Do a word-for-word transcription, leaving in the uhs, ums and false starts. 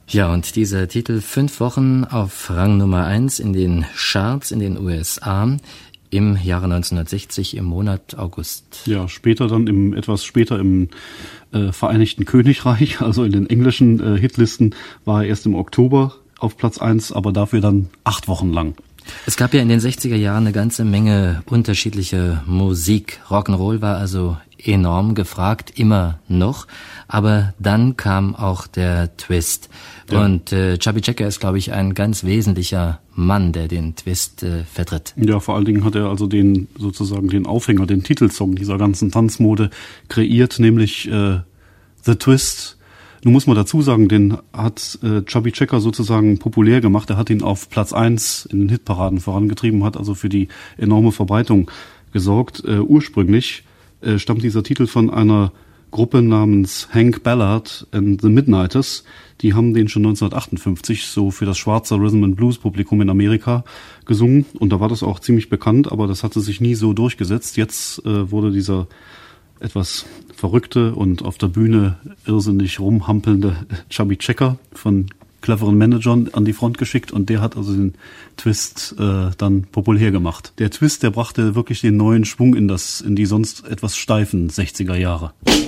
Ja, und dieser Titel fünf Wochen auf Rang Nummer eins in den Charts in den U S A im Jahre neunzehnhundertsechzig im Monat August. Ja, später dann im etwas später im äh, Vereinigten Königreich, also in den englischen äh, Hitlisten, war er erst im Oktober auf Platz eins, aber dafür dann acht Wochen lang. Es gab ja in den sechziger Jahren eine ganze Menge unterschiedliche Musik. Rock'n'Roll war also enorm gefragt, immer noch. Aber dann kam auch der Twist. Ja. Und äh, Chubby Checker ist, glaube ich, ein ganz wesentlicher Mann, der den Twist äh, vertritt. Ja, vor allen Dingen hat er also den sozusagen den Aufhänger, den Titelsong dieser ganzen Tanzmode kreiert, nämlich äh, The Twist. Nun muss man dazu sagen, den hat äh, Chubby Checker sozusagen populär gemacht. Er hat ihn auf Platz eins in den Hitparaden vorangetrieben, hat also für die enorme Verbreitung gesorgt. Äh, ursprünglich äh, stammt dieser Titel von einer Gruppe namens Hank Ballard and the Midnighters. Die haben den schon neunzehnhundertachtundfünfzig so für das schwarze Rhythm and Blues Publikum in Amerika gesungen. Und da war das auch ziemlich bekannt, aber das hatte sich nie so durchgesetzt. Jetzt äh, wurde dieser etwas verrückte und auf der Bühne irrsinnig rumhampelnde Chubby Checker von cleveren Managern an die Front geschickt und der hat also den Twist äh, dann populär gemacht. Der Twist, der brachte wirklich den neuen Schwung in das in die sonst etwas steifen sechziger Jahre.